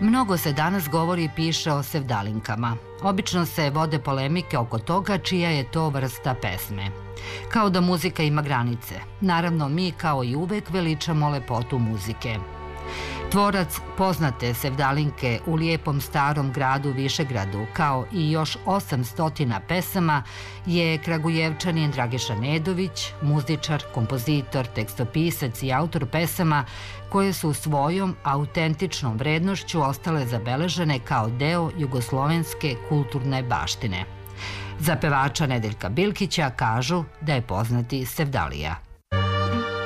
Mnogo se danas govori i piše o sevdalinkama. Obično se vode polemike oko toga čija je to vrsta pesme. Kao da muzika ima granice. Naravno, mi kao i uvek veličamo lepotu muzike. Tvorac poznate sevdalinke u lijepom starom gradu Višegradu, kao i još 800 pesama, je Kragujevčanin Dragiša Nedović, muzičar, kompozitor, tekstopisac i autor pesama koje su svojom autentičnom vrednošću ostale zabeležene kao deo jugoslovenske kulturne baštine. Za pevača Nedeljka Bilkića kažu da je poznati Sevdalija.